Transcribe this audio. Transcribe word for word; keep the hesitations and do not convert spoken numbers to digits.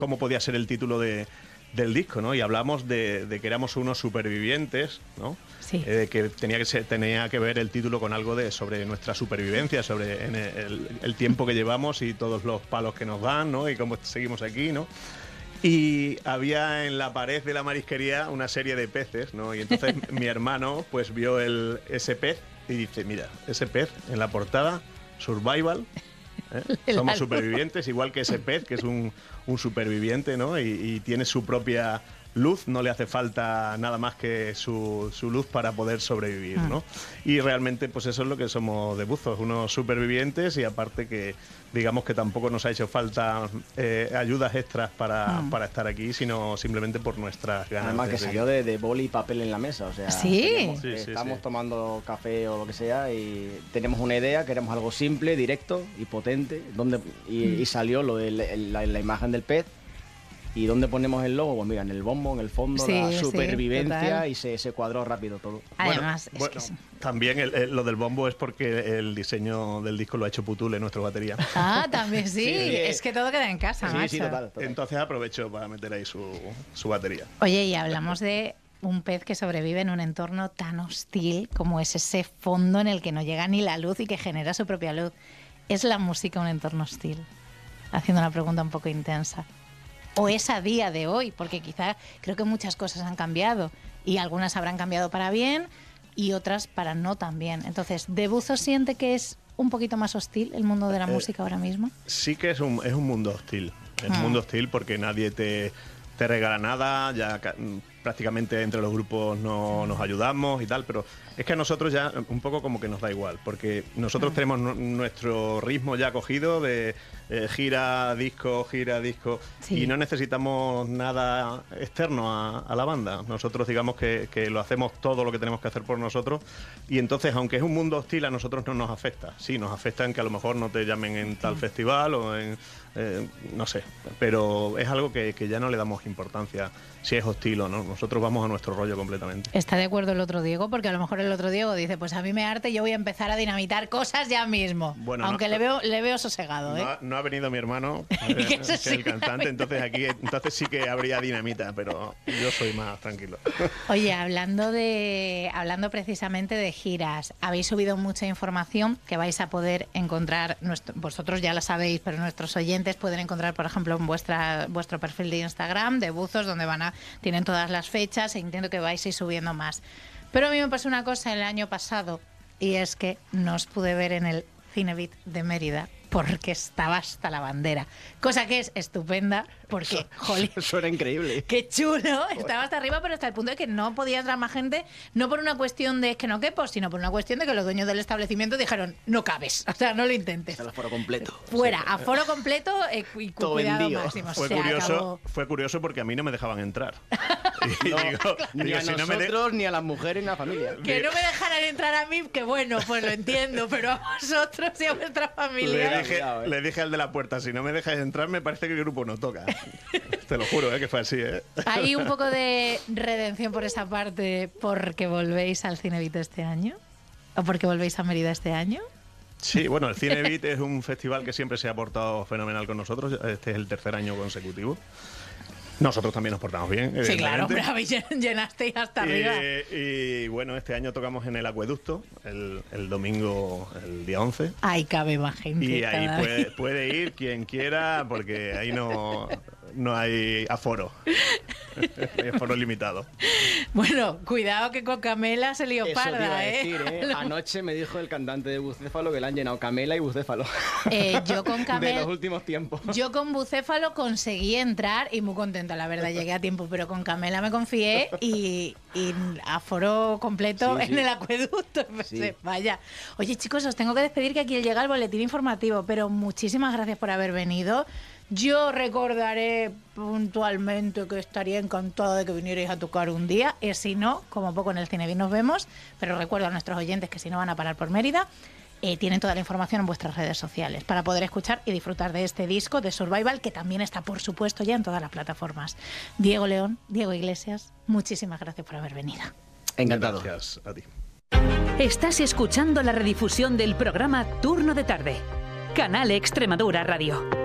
cómo podía ser el título de, del disco, ¿no? Y hablamos de, de que éramos unos supervivientes, ¿no? Sí. Eh, que tenía que ser, tenía que ver el título con algo de sobre nuestra supervivencia, sobre en el, el tiempo que llevamos y todos los palos que nos dan, ¿no? Y cómo seguimos aquí, ¿no? Y había en la pared de la marisquería una serie de peces, ¿no? Y entonces mi hermano pues vio el, ese pez y dice, mira, ese pez en la portada, Survival, ¿eh? Somos supervivientes, igual que ese pez, que es un, un superviviente, ¿no? Y, y tiene su propia luz, no le hace falta nada más que su, su luz para poder sobrevivir, ¿no? Y realmente pues eso es lo que somos de Buzos, unos supervivientes, y aparte que digamos que tampoco nos ha hecho falta eh, ayudas extras para, mm. para estar aquí, sino simplemente por nuestras ganas. Además que salió de, de boli y papel en la mesa, o sea, ¿sí? Tenemos, sí, sí, estamos sí. tomando café o lo que sea y tenemos una idea, queremos algo simple, directo y potente, donde, y, mm. y salió lo de la, la imagen del pez. ¿Y dónde ponemos el logo? Pues mira, en el bombo, en el fondo, sí, la supervivencia, sí, y se, se cuadró rápido todo. Además, bueno, es bueno, que sí. También el, el, lo del bombo es porque el diseño del disco lo ha hecho Putule, nuestro batería. Ah, también sí. sí. sí. Es que todo queda en casa, sí, macho. Sí, total, total. Entonces aprovecho para meter ahí su, su batería. Oye, y hablamos de un pez que sobrevive en un entorno tan hostil como es ese fondo en el que no llega ni la luz y que genera su propia luz. ¿Es la música un entorno hostil? Haciendo una pregunta un poco intensa. O es a día de hoy, porque quizá creo que muchas cosas han cambiado y algunas habrán cambiado para bien y otras para no tan bien. Entonces, ¿de Buzos siente que es un poquito más hostil el mundo de la eh, música ahora mismo? Sí que es un, es un mundo hostil. Es un hmm. mundo hostil porque nadie te, te regala nada, ya prácticamente entre los grupos no nos ayudamos y tal, pero es que a nosotros ya un poco como que nos da igual, porque nosotros hmm. tenemos nuestro ritmo ya cogido de eh, gira, disco, gira, disco, sí. y no necesitamos nada externo a, a la banda. Nosotros digamos que, que lo hacemos todo lo que tenemos que hacer por nosotros, y entonces aunque es un mundo hostil, a nosotros no nos afecta. Sí, nos afecta en que a lo mejor no te llamen en tal sí. festival o en... Eh, no sé, pero es algo que, que ya no le damos importancia si es hostil o no. Nosotros vamos a nuestro rollo completamente. ¿Está de acuerdo el otro Diego? Porque a lo mejor el otro Diego dice, pues a mí me arte, yo voy a empezar a dinamitar cosas ya mismo. Bueno, aunque no, le veo le veo sosegado, ¿eh? No, no ha venido mi hermano, eh, que es el cantante, entonces aquí entonces sí que habría dinamita, pero yo soy más tranquilo. Oye, hablando de hablando precisamente de giras, habéis subido mucha información que vais a poder encontrar, nuestro, vosotros ya la sabéis, pero nuestros oyentes pueden encontrar, por ejemplo, en vuestra vuestro perfil de Instagram de Buzos, donde van a tienen todas las fechas, e intento que vais a ir subiendo más. Pero a mí me pasó una cosa el año pasado, y es que no os pude ver en el Cinebit de Mérida porque estaba hasta la bandera, cosa que es estupenda porque, eso, jolín, eso era increíble. Qué chulo, estaba hasta arriba, pero hasta el punto de que no podía entrar más gente, no por una cuestión de que no quepo, sino por una cuestión de que los dueños del establecimiento dijeron, no cabes, o sea, no lo intentes. El aforo completo. Fuera, sí. aforo completo eh, y con cuidado máximo. Fue curioso, fue curioso porque a mí no me dejaban entrar. Y no, digo, ni digo, a si nosotros, no me de... ni a las mujeres, ni a la familia. Que no me dejaran entrar a mí, que bueno, pues lo entiendo, pero a vosotros y a vuestra familia. Le dije, le dije al de la puerta, si no me dejas entrar, me parece que el grupo no toca. Te lo juro, ¿eh? Que fue así, ¿eh? ¿Hay un poco de redención por esa parte porque volvéis al Cinebit este año? ¿O porque volvéis a Mérida este año? Sí, bueno, el Cinebit es un festival que siempre se ha portado fenomenal con nosotros. Este es el tercer año consecutivo. Nosotros también nos portamos bien. Sí, claro, hombre, llenasteis hasta y, arriba. Y bueno, este año tocamos en el Acueducto, el, el domingo, el día once. Ahí cabe más gente. Y ahí puede, puede ir quien quiera, porque ahí no, no hay aforo. Hay aforo limitado. Bueno, cuidado que con Camela se lió Eso parda, te iba a ¿eh? decir, ¿eh? Lo... Anoche me dijo el cantante de Bucéfalo que le han llenado Camela y Bucéfalo. Eh, yo con Camela... De los últimos tiempos. Yo con Bucéfalo conseguí entrar y muy contenta, la verdad, llegué a tiempo, pero con Camela me confié y, y aforo completo sí, sí. en el Acueducto. Sí. Vaya. Oye, chicos, os tengo que despedir, que aquí llega el boletín informativo, pero muchísimas gracias por haber venido. Yo recordaré puntualmente que estaría encantada de que vinierais a tocar un día, y si no, como poco en el Cinebit nos vemos, pero recuerdo a nuestros oyentes que si no van a parar por Mérida, eh, tienen toda la información en vuestras redes sociales para poder escuchar y disfrutar de este disco de Survival, que también está, por supuesto, ya en todas las plataformas. Diego León, Diego Iglesias, muchísimas gracias por haber venido. Encantado. Gracias a ti. Estás escuchando la redifusión del programa Turno de Tarde, Canal Extremadura Radio.